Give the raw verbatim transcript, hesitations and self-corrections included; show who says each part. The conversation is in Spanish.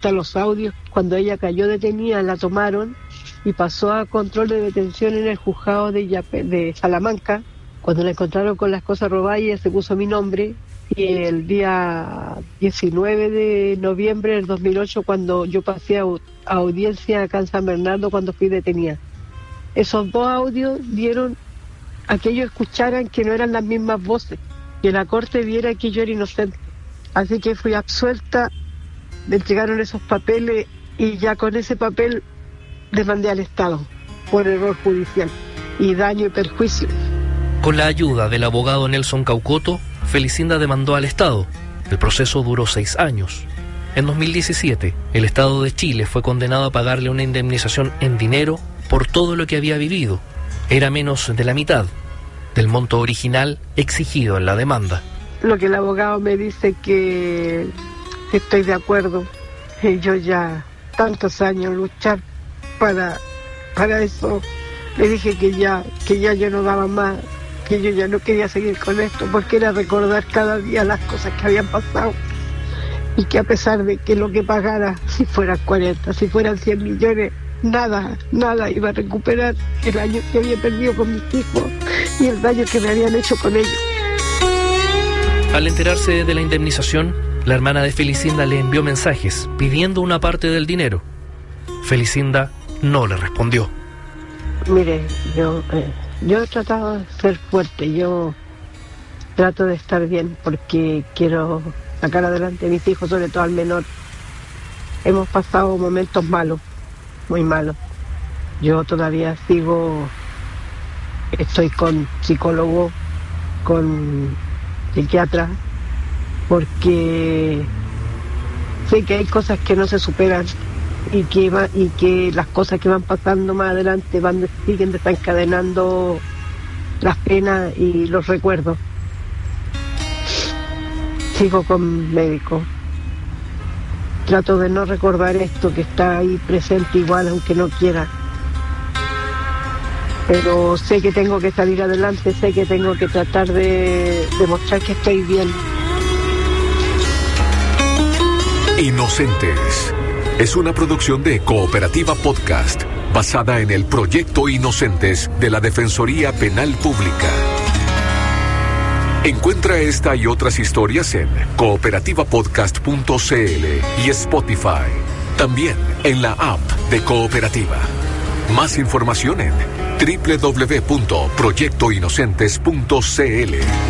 Speaker 1: hasta los audios. Cuando ella cayó detenida, la tomaron y pasó a control de detención en el juzgado de, Yape, de Salamanca. Cuando la encontraron con las cosas robadas, ella se puso mi nombre. Y el día diecinueve de noviembre del dos mil ocho, cuando yo pasé a, a audiencia acá en San Bernardo, cuando fui detenida, esos dos audios dieron a que ellos escucharan que no eran las mismas voces, que la corte viera que yo era inocente. Así que fui absuelta, me entregaron esos papeles y ya con ese papel demandé al Estado por error judicial y daño y perjuicio.
Speaker 2: Con la ayuda del abogado Nelson Caucoto, Felicinda demandó al Estado. El proceso duró seis años. En dos mil diecisiete, el Estado de Chile fue condenado a pagarle una indemnización en dinero por todo lo que había vivido. Era menos de la mitad del monto original exigido en la demanda.
Speaker 1: Lo que el abogado me dice que estoy de acuerdo. Y yo ya tantos años luchar para, para eso. Le dije que ya, que ya yo no daba más, que yo ya no quería seguir con esto, porque era recordar cada día las cosas que habían pasado. Y que a pesar de que lo que pagara, si fueran cuarenta, si fueran cien millones, nada, nada iba a recuperar el año que había perdido con mis hijos y el daño que me habían hecho con ellos.
Speaker 2: Al enterarse de la indemnización, la hermana de Felicinda le envió mensajes pidiendo una parte del dinero. Felicinda no le respondió.
Speaker 1: Mire, yo, eh, yo he tratado de ser fuerte, yo trato de estar bien porque quiero sacar adelante a mis hijos, sobre todo al menor. Hemos pasado momentos malos, muy malos. Yo todavía sigo, estoy con psicólogo, con psiquiatra, porque sé que hay cosas que no se superan y que va, y que las cosas que van pasando más adelante van siguen desencadenando las penas y los recuerdos. Sigo con médico. Trato de no recordar esto que está ahí presente igual, aunque no quiera. Pero sé que tengo que salir adelante, sé que tengo que tratar de demostrar que estoy bien.
Speaker 3: Inocentes es una producción de Cooperativa Podcast, basada en el proyecto Inocentes de la Defensoría Penal Pública. Encuentra esta y otras historias en cooperativa podcast punto c l y Spotify. También en la app de Cooperativa. Más información en doble u doble u doble u punto proyecto inocentes punto c l.